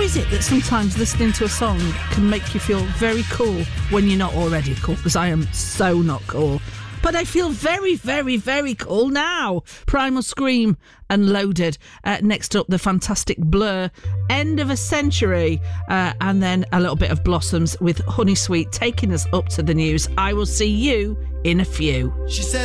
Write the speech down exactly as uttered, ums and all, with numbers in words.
is it that sometimes listening to a song can make you feel very cool when you're not already cool? Because I am so not cool. But I feel very, very, very cool now. Primal Scream and Loaded. Uh, next up, the fantastic Blur, End of a Century. Uh, and then a little bit of Blossoms with Honey Sweet taking us up to the news. I will see you in a few. She said